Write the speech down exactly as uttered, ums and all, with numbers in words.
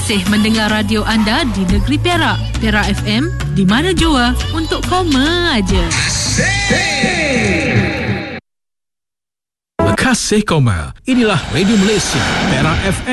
kasih mendengar radio anda di negeri Perak. Perak F M, di mana jua untuk koma aja. Kasih Koma. Inilah Radio Malaysia, Perak F M.